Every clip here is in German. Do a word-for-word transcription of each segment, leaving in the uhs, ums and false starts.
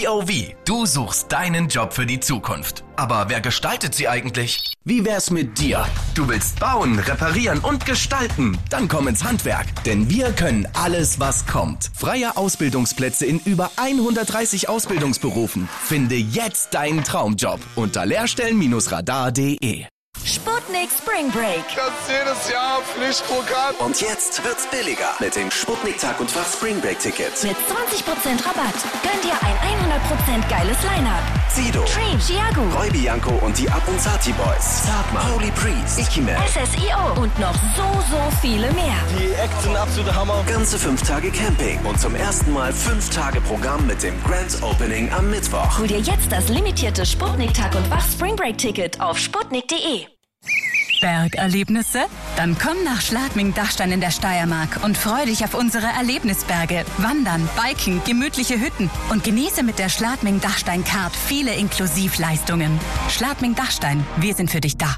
P O V, du suchst deinen Job für die Zukunft. Aber wer gestaltet sie eigentlich? Wie wär's mit dir? Du willst bauen, reparieren und gestalten? Dann komm ins Handwerk, denn wir können alles, was kommt. Freie Ausbildungsplätze in über hundertdreißig Ausbildungsberufen. Finde jetzt deinen Traumjob unter lehrstellen Radar punkt de. Sputnik Spring Break. Das ist jedes Jahr Pflichtprogramm. Und jetzt wird's billiger mit dem Sputnik Tag und Fach Spring Break Ticket. Mit zwanzig Prozent Rabatt. Gönn dir ein hundert Prozent geiles Line-Up. Sido, Dream, Chiago, Roy Bianco und die Abunzati Boys. Sagma, Holy Priest, Ikiman, S S I O und noch so, so viele mehr. Die Acts sind absolute Hammer. Ganze fünf Tage Camping und zum ersten Mal fünf Tage Programm mit dem Grand Opening am Mittwoch. Hol dir jetzt das limitierte Sputnik Tag und Fach Spring Break Ticket auf sputnik punkt de. Bergerlebnisse? Dann komm nach Schladming-Dachstein in der Steiermark und freu dich auf unsere Erlebnisberge. Wandern, Biken, gemütliche Hütten und genieße mit der Schladming-Dachstein-Card viele Inklusivleistungen. Schladming-Dachstein, wir sind für dich da.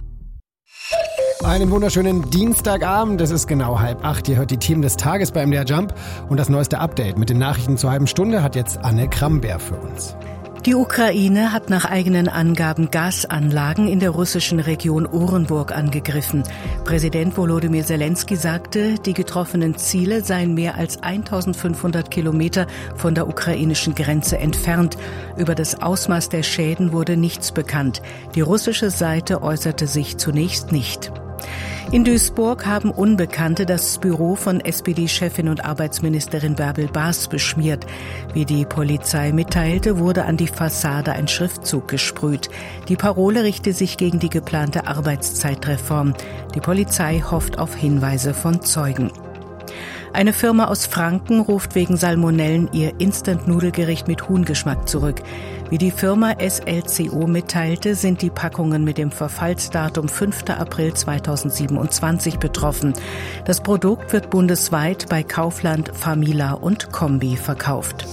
Einen wunderschönen Dienstagabend, es ist genau halb acht. Ihr hört die Themen des Tages bei M D R Jump und das neueste Update mit den Nachrichten zur halben Stunde hat jetzt Anne Kramberg für uns. Die Ukraine hat nach eigenen Angaben Gasanlagen in der russischen Region Orenburg angegriffen. Präsident Volodymyr Zelensky sagte, die getroffenen Ziele seien mehr als eintausendfünfhundert Kilometer von der ukrainischen Grenze entfernt. Über das Ausmaß der Schäden wurde nichts bekannt. Die russische Seite äußerte sich zunächst nicht. In Duisburg haben Unbekannte das Büro von S P D-Chefin und Arbeitsministerin Bärbel Baas beschmiert. Wie die Polizei mitteilte, wurde an die Fassade ein Schriftzug gesprüht. Die Parole richte sich gegen die geplante Arbeitszeitreform. Die Polizei hofft auf Hinweise von Zeugen. Eine Firma aus Franken ruft wegen Salmonellen ihr Instant-Nudelgericht mit Huhngeschmack zurück. Wie die Firma S L C O mitteilte, sind die Packungen mit dem Verfallsdatum fünfter April zweitausendsiebenundzwanzig betroffen. Das Produkt wird bundesweit bei Kaufland, Famila und Kombi verkauft.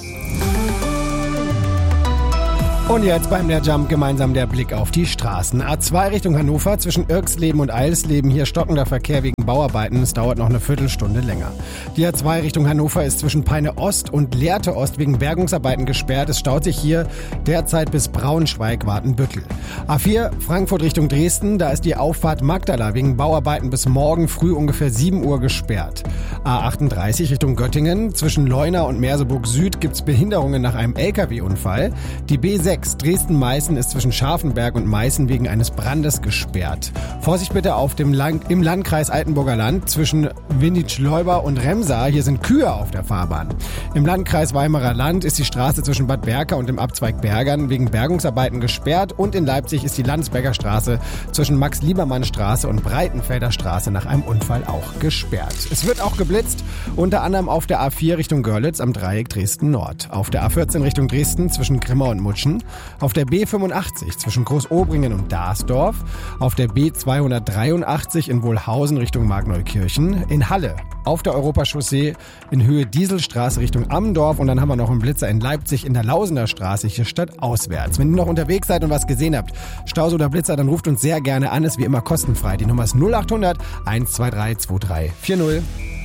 Und jetzt beim der Jump gemeinsam der Blick auf die Straßen. A zwei Richtung Hannover zwischen Irksleben und Eilsleben. Hier stockender Verkehr wegen Bauarbeiten. Es dauert noch eine Viertelstunde länger. Die A zwei Richtung Hannover ist zwischen Peine Ost und Lehrte Ost wegen Bergungsarbeiten gesperrt. Es staut sich hier derzeit bis Braunschweig-Wartenbüttel. A vier Frankfurt Richtung Dresden. Da ist die Auffahrt Magdala wegen Bauarbeiten bis morgen früh ungefähr sieben Uhr gesperrt. A achtunddreißig Richtung Göttingen. Zwischen Leuna und Merseburg Süd gibt's Behinderungen nach einem L K W-Unfall. Die B sechs Dresden-Meißen ist zwischen Scharfenberg und Meißen wegen eines Brandes gesperrt. Vorsicht bitte auf dem Land, im Landkreis Altenburger Land zwischen Windisch-Leuba und Remsa. Hier sind Kühe auf der Fahrbahn. Im Landkreis Weimarer Land ist die Straße zwischen Bad Berka und dem Abzweig Bergern wegen Bergungsarbeiten gesperrt. Und in Leipzig ist die Landsberger Straße zwischen Max-Liebermann-Straße und Breitenfelder Straße nach einem Unfall auch gesperrt. Es wird auch geblitzt, unter anderem auf der A vier Richtung Görlitz am Dreieck Dresden-Nord. Auf der A vierzehn Richtung Dresden zwischen Grimma und Mutschen. Auf der B fünfundachtzig zwischen Großobringen und Darsdorf, auf der B zweihundertdreiundachtzig in Wohlhausen Richtung Markneukirchen, in Halle, auf der Europachaussee in Höhe Dieselstraße Richtung Amdorf und dann haben wir noch einen Blitzer in Leipzig in der Lausener Straße hier stadtauswärts. Wenn ihr noch unterwegs seid und was gesehen habt, Staus oder Blitzer, dann ruft uns sehr gerne an, ist wie immer kostenfrei. Die Nummer ist null achthundert eins zwei drei zwei drei vier null.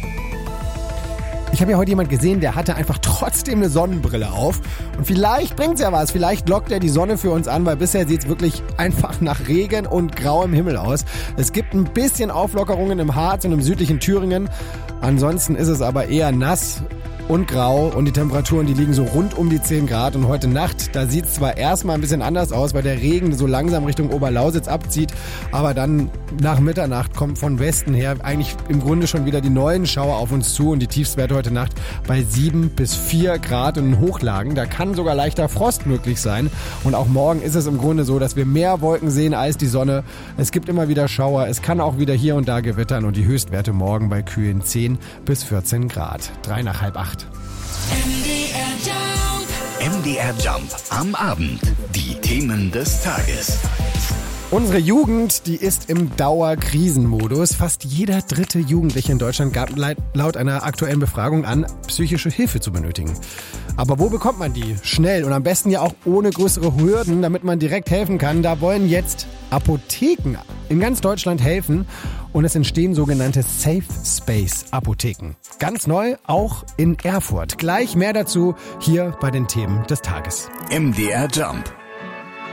Ich habe ja heute jemand gesehen, der hatte einfach trotzdem eine Sonnenbrille auf. Und vielleicht bringt's ja was. Vielleicht lockt er die Sonne für uns an, weil bisher sieht's wirklich einfach nach Regen und grauem Himmel aus. Es gibt ein bisschen Auflockerungen im Harz und im südlichen Thüringen. Ansonsten ist es aber eher nass und grau und die Temperaturen, die liegen so rund um die zehn Grad. Und heute Nacht, da sieht es zwar erstmal ein bisschen anders aus, weil der Regen so langsam Richtung Oberlausitz abzieht, aber dann nach Mitternacht kommt von Westen her eigentlich im Grunde schon wieder die neuen Schauer auf uns zu und die Tiefstwerte heute Nacht bei sieben bis vier Grad in den Hochlagen. Da kann sogar leichter Frost möglich sein. Und auch morgen ist es im Grunde so, dass wir mehr Wolken sehen als die Sonne. Es gibt immer wieder Schauer, es kann auch wieder hier und da gewittern und die Höchstwerte morgen bei kühlen zehn bis vierzehn Grad. Drei nach halb acht. M D R Jump. M D R Jump am Abend. Die Themen des Tages. Unsere Jugend, die ist im Dauerkrisenmodus. Fast jeder dritte Jugendliche in Deutschland gab laut einer aktuellen Befragung an, psychische Hilfe zu benötigen. Aber wo bekommt man die? Schnell und am besten ja auch ohne größere Hürden, damit man direkt helfen kann. Da wollen jetzt Apotheken in ganz Deutschland helfen. und es entstehen sogenannte Safe Space Apotheken. Ganz neu, auch in Erfurt. Gleich mehr dazu hier bei den Themen des Tages. M D R Jump.